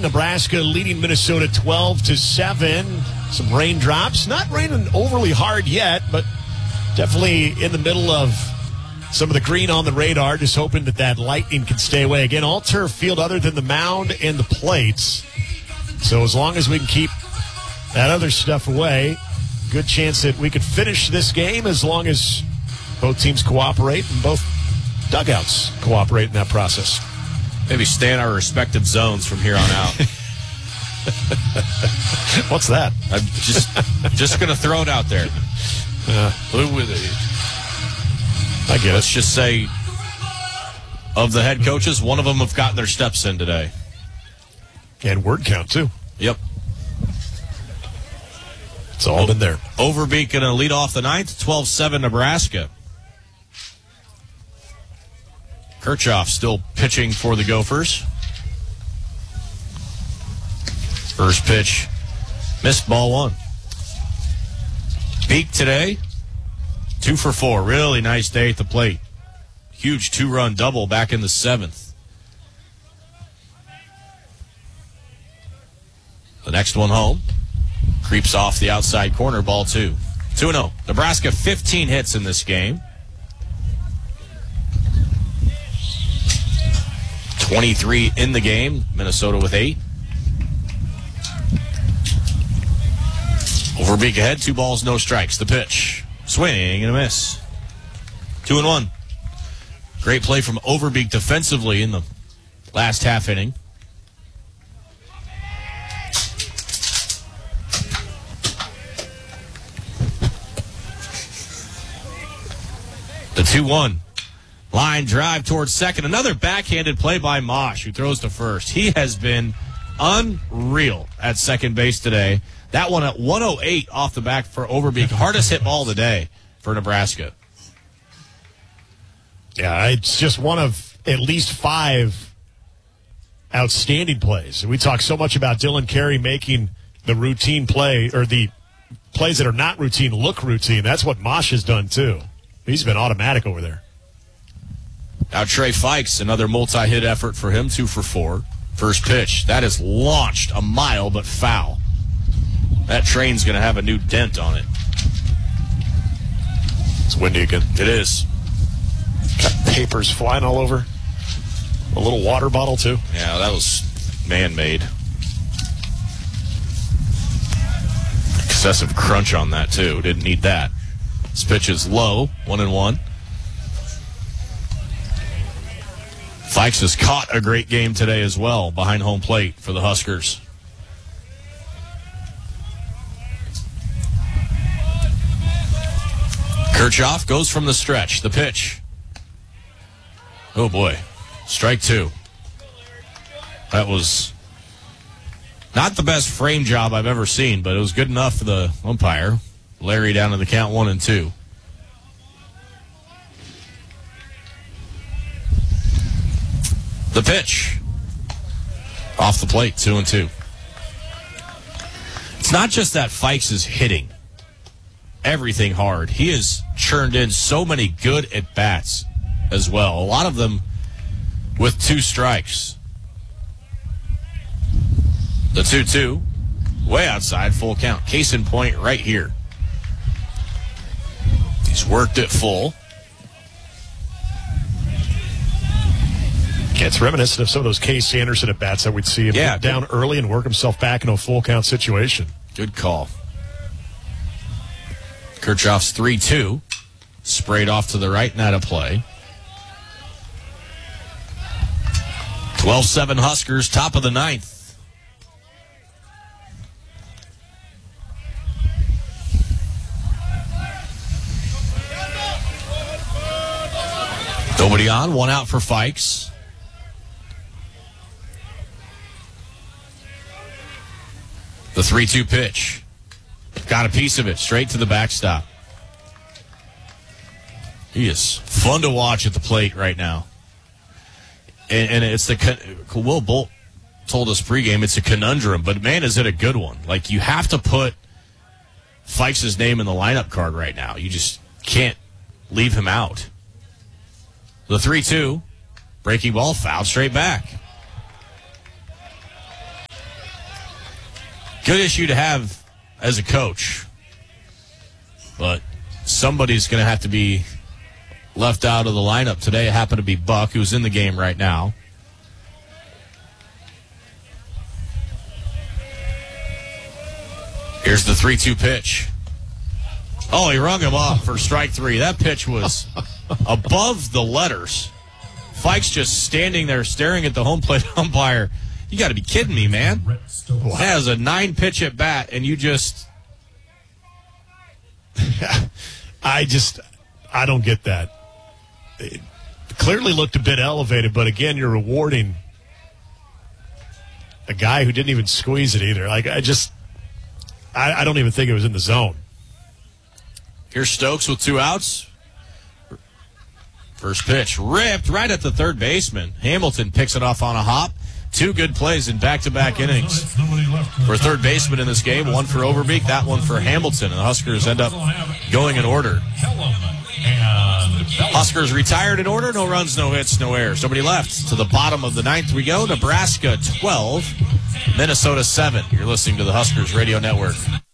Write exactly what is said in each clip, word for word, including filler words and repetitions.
Nebraska leading Minnesota twelve to seven. Some raindrops. Not raining overly hard yet, but definitely in the middle of some of the green on the radar. Just hoping that that lightning can stay away. Again, all turf field other than the mound and the plates. So as long as we can keep that other stuff away, good chance that we could finish this game as long as both teams cooperate and both dugouts cooperate in that process. Maybe stay in our respective zones from here on out. What's that? I'm just just going to throw it out there. Uh, I get Let's it. just say of the head coaches, one of them have gotten their steps in today. And word count, too. Yep. It's all in there. Overbeek going to lead off the ninth, twelve seven Nebraska. Kirchhoff still pitching for the Gophers. First pitch, missed, ball one. Beek today, two for four. Really nice day at the plate. Huge two-run double back in the seventh. The next one home. Creeps off the outside corner, ball two. two and oh. Nebraska fifteen hits in this game. twenty-three in the game. Minnesota with eight. Overbeek ahead, two balls, no strikes. The pitch. Swing and a miss. Two and one. Great play from Overbeek defensively in the last half inning. The two one. Line drive towards second. Another backhanded play by Mosh, who throws to first. He has been unreal at second base today. That one at one oh eight off the back for Overbeek. Hardest hit ball of the day for Nebraska. Yeah, it's just one of at least five outstanding plays. We talk so much about Dylan Carey making the routine play, or the plays that are not routine look routine. That's what Mosh has done, too. He's been automatic over there. Now Trey Fikes, another multi-hit effort for him, two for four. First pitch. That is launched a mile, but foul. That train's going to have a new dent on it. It's windy again. It is. Got papers flying all over. A little water bottle, too. Yeah, that was man-made. Excessive crunch on that, too. Didn't need that. This pitch is low, one and one. Fikes has caught a great game today as well behind home plate for the Huskers. Kirchhoff goes from the stretch. The pitch. Oh, boy. Strike two. That was not the best frame job I've ever seen, but it was good enough for the umpire. Larry down to the count one and two. The pitch. Off the plate, two and two. It's not just that Fikes is hitting everything hard. He has churned in so many good at-bats as well. A lot of them with two strikes. The two two. Way outside, full count. Case in point right here. He's worked it full. Yeah, it's reminiscent of some of those Case Anderson at bats that we'd see him Yeah, get down early and work himself back into a full count situation. Good call. Kirchhoff's three two. Sprayed off to the right and out of play. twelve seven Huskers, top of the ninth. Nobody on, one out for Fikes. The three two pitch. Got a piece of it, straight to the backstop. He is fun to watch at the plate right now. And, and it's the, Will Bolt told us pregame, it's a conundrum, but man, is it a good one. Like, you have to put Fikes' name in the lineup card right now. You just can't leave him out. The three two, breaking ball, fouled straight back. Good issue to have as a coach. But somebody's going to have to be left out of the lineup today. It happened to be Buck, who's in the game right now. Here's the three two pitch. Oh, he rung him off for strike three. That pitch was above the letters. Fike's just standing there staring at the home plate umpire. You got to be kidding me, man. That has a nine-pitch at bat, and you just... I just, I don't get that. It clearly looked a bit elevated, but again, you're rewarding a guy who didn't even squeeze it either. Like, I just, I, I don't even think it was in the zone. Here's Stokes with two outs. First pitch ripped right at the third baseman. Hamilton picks it off on a hop. Two good plays in back-to-back innings for third baseman in this game. One for Overbeek, that one for Hamilton. And the Huskers end up going in order. Huskers retired in order. No runs, no hits, no errors. Nobody left. To the bottom of the ninth we go. Nebraska twelve, Minnesota seven. You're listening to the Huskers Radio Network.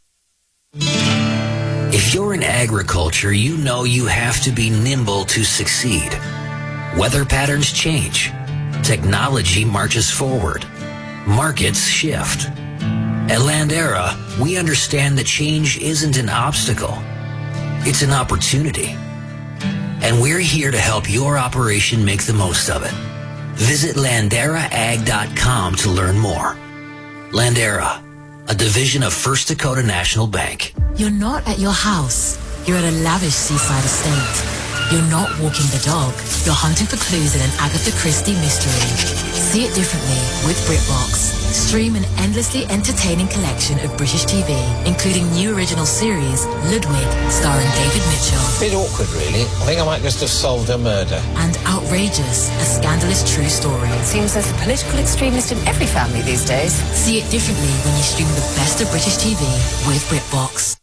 If you're in agriculture, you know you have to be nimble to succeed. Weather patterns change. Technology marches forward. Markets shift. At Landera, we understand that change isn't an obstacle. It's an opportunity. And we're here to help your operation make the most of it. Visit Landera Ag dot com to learn more. Landera, a division of First Dakota National Bank. You're not at your house. You're at a lavish seaside estate. You're not walking the dog. You're hunting for clues in an Agatha Christie mystery. See it differently with BritBox. Stream an endlessly entertaining collection of British T V, including new original series, Ludwig, starring David Mitchell. Bit awkward, really. I think I might just have solved a murder. And Outrageous, a scandalous true story. Seems there's a political extremist in every family these days. See it differently when you stream the best of British T V with BritBox.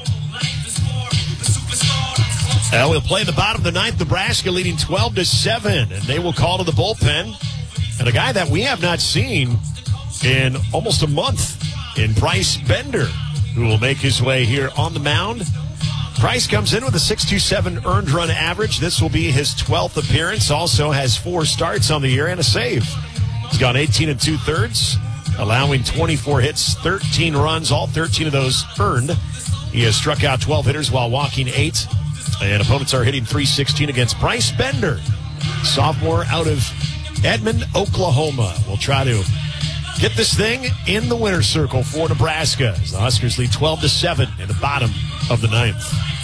Uh, we'll play the bottom of the ninth. Nebraska leading twelve to seven, and they will call to the bullpen. And a guy that we have not seen in almost a month in Bryce Bender, who will make his way here on the mound. Bryce comes in with a six point two seven earned run average. This will be his twelfth appearance. Also has four starts on the year and a save. He's gone eighteen and two-thirds, allowing twenty-four hits, thirteen runs, all thirteen of those earned. He has struck out twelve hitters while walking eight. And opponents are hitting three sixteen against Bryce Bender, sophomore out of Edmond, Oklahoma. We'll try to get this thing in the winner's circle for Nebraska as the Huskers lead twelve to seven in the bottom of the ninth.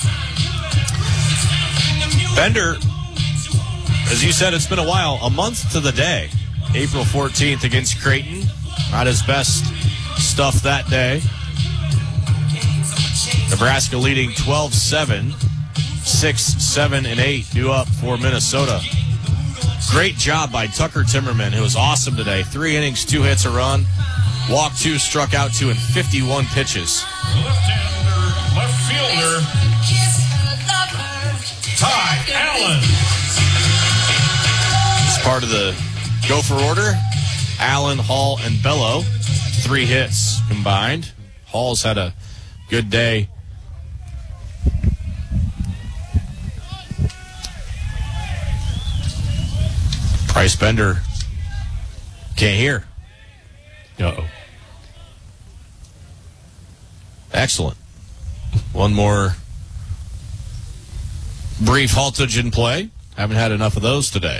Bender, as you said, it's been a while. A month to the day. April fourteenth against Creighton. Not his best stuff that day. Nebraska leading twelve seven. Six, seven, and eight due up for Minnesota. Great job by Tucker Timmerman, who was awesome today. Three innings, two hits, a run. Walked two, struck out two in fifty-one pitches. Left-hander, left fielder, Ty Allen. It's part of the Gopher order. Allen, Hall, and Bello. Three hits combined. Hall's had a good day. Bryce Bender can't hear. Uh-oh. Excellent. One more brief haltage in play. Haven't had enough of those today.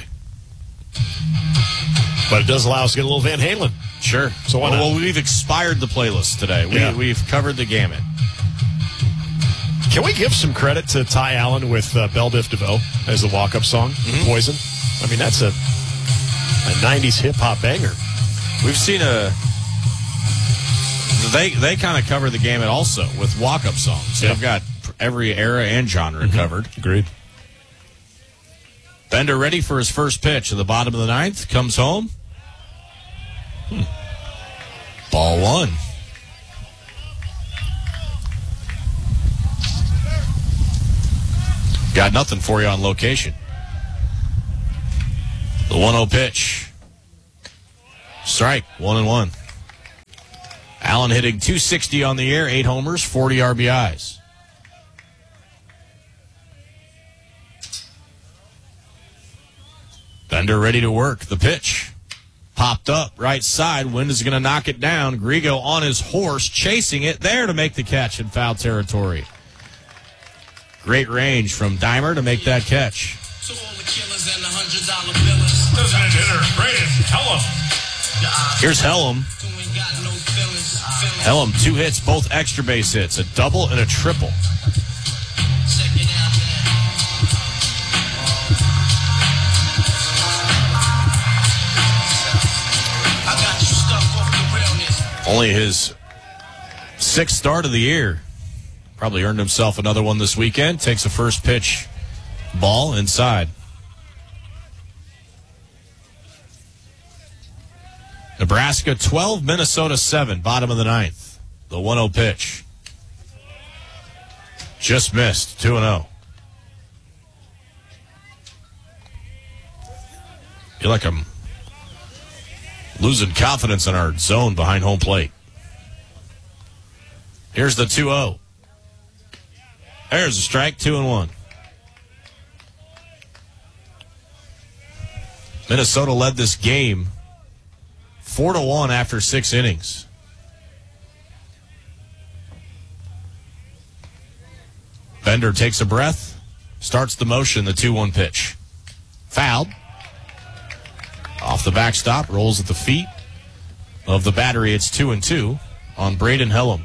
But it does allow us to get a little Van Halen. Sure. So why not? Well, we've expired the playlist today. We, Yeah. We've covered the gamut. Can we give some credit to Ty Allen with uh, Belle Biv DeVoe as the walk-up song, Mm-hmm. Poison? I mean, that's a, a nineties hip-hop banger. We've seen a... They they kind of cover the gamut also with walk-up songs. Yeah. They've got every era and genre Mm-hmm. covered. Agreed. Bender ready for his first pitch at the bottom of the ninth. Comes home. Hmm. Ball one. Got nothing for you on location. The one oh pitch. Strike. One and one. Allen hitting two sixty on the year, eight homers, forty R B Is. Bender ready to work. The pitch. Popped up, right side. Wind is going to knock it down. Grigo on his horse, chasing it there to make the catch in foul territory. Great range from Dimer to make that catch. Designated hitter, Braden Hellam. Here's Hellam. Hellam, two hits, both extra base hits, a double and a triple. Only his sixth start of the year. Probably earned himself another one this weekend. Takes a first pitch ball inside. Nebraska twelve, Minnesota seven, bottom of the ninth. The one oh pitch. Just missed, two and oh. Feel like I'm losing confidence in our zone behind home plate. Here's the two oh. There's a strike, two and one. Minnesota led this game four to one after six innings. Bender takes a breath, starts the motion, the two one pitch. Fouled. Off the backstop, rolls at the feet of the battery. It's two and two on Braden Hellam.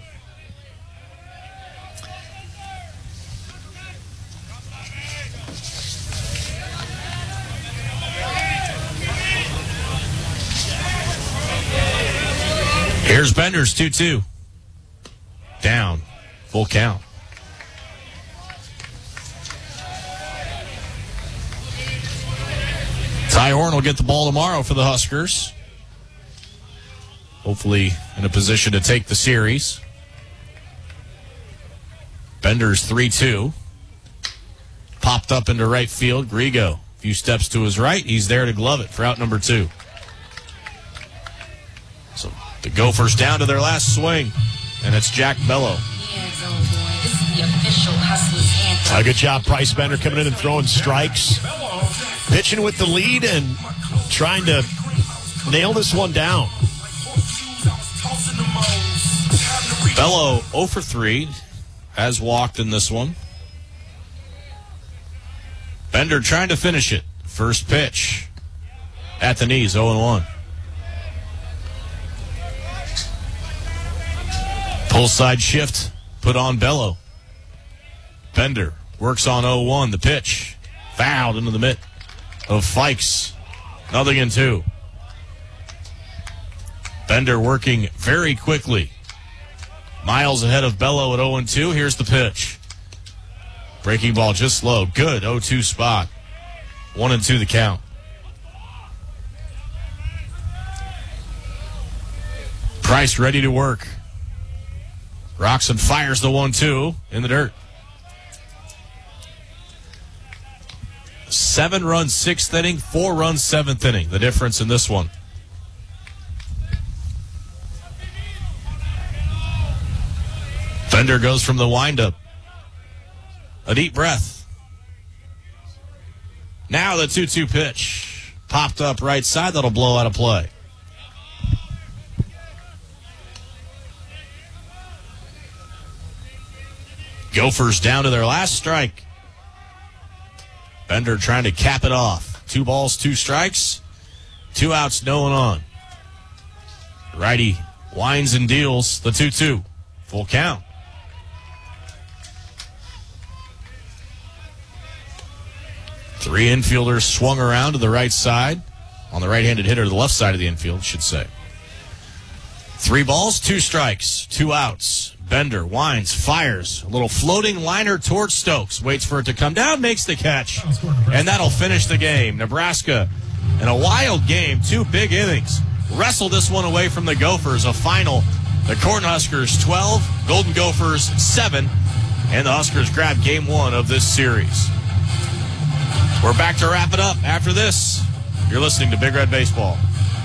Here's Bender's two two. Down. Full count. Ty Horn will get the ball tomorrow for the Huskers. Hopefully in a position to take the series. Bender's three two. Popped up into right field. Grigo, a few steps to his right. He's there to glove it for out number two. So the Gophers down to their last swing, and it's Jack Bello. A good job, Bryce Bender coming in and throwing strikes. Pitching with the lead and trying to nail this one down. Bello oh for three, has walked in this one. Bender trying to finish it. First pitch at the knees, oh and one. Pull side shift put on Bello. Bender works on oh one. The pitch fouled into the mitt of Fikes. Nothing in two. Bender working very quickly. Miles ahead of Bello at oh and two. Here's the pitch. Breaking ball just low. Good oh two spot. one and two the count. Price ready to work. Roxon fires the one two in the dirt. Seven runs sixth inning, four runs seventh inning. The difference in this one. Bender goes from the windup. A deep breath. Now the two two pitch. Popped up right side. That'll blow out of play. Gophers down to their last strike. Bender trying to cap it off. Two balls, two strikes. Two outs, no one on. Righty winds and deals the two two. Full count. Three infielders swung around to the right side. On the right-handed hitter to the left side of the infield, should say. Three balls, two strikes, two outs. Bender winds, fires. A little floating liner towards Stokes. Waits for it to come down, makes the catch. And that'll finish the game. Nebraska in a wild game, two big innings. Wrestle this one away from the Gophers. A final, the Cornhuskers twelve, Golden Gophers seven. And the Huskers grab game one of this series. We're back to wrap it up after this. You're listening to Big Red Baseball.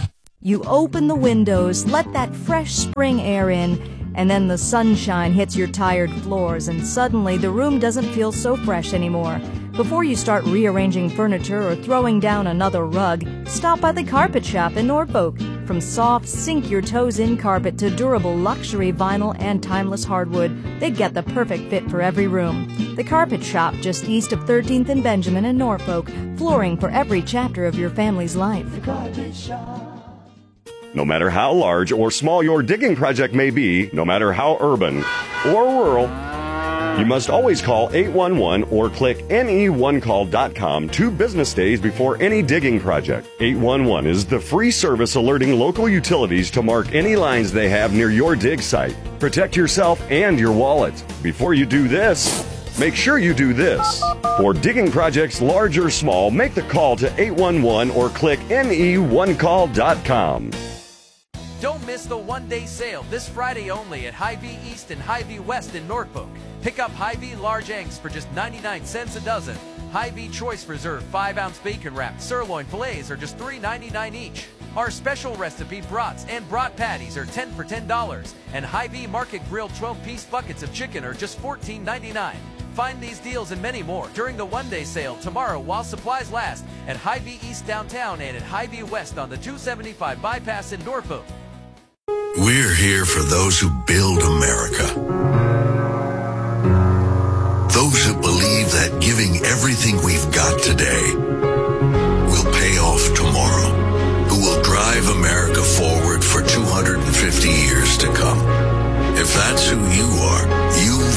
You open the windows, let that fresh spring air in, and then the sunshine hits your tired floors, and suddenly the room doesn't feel so fresh anymore. Before you start rearranging furniture or throwing down another rug, stop by the Carpet Shop in Norfolk. From soft, sink-your-toes-in carpet to durable luxury vinyl and timeless hardwood, they get the perfect fit for every room. The Carpet Shop, just east of thirteenth and Benjamin in Norfolk, flooring for every chapter of your family's life. The Carpet Shop. No matter how large or small your digging project may be, no matter how urban or rural, you must always call eight one one or click N E one call dot com two business days before any digging project. eight one one is the free service alerting local utilities to mark any lines they have near your dig site. Protect yourself and your wallet. Before you do this, make sure you do this. For digging projects large or small, make the call to eight one one or click N E one call dot com. Don't miss the one-day sale this Friday only at Hy-Vee East and Hy-Vee West in Norfolk. Pick up Hy-Vee Large Eggs for just ninety-nine cents a dozen. Hy-Vee Choice Reserve five ounce bacon wrapped sirloin fillets are just three ninety-nine each. Our special recipe brats and brat patties are ten for ten dollars. And Hy-Vee Market Grill twelve piece buckets of chicken are just fourteen ninety-nine. Find these deals and many more during the one-day sale tomorrow while supplies last at Hy-Vee East downtown and at Hy-Vee West on the two seventy-five bypass in Norfolk. We're here for those who build America.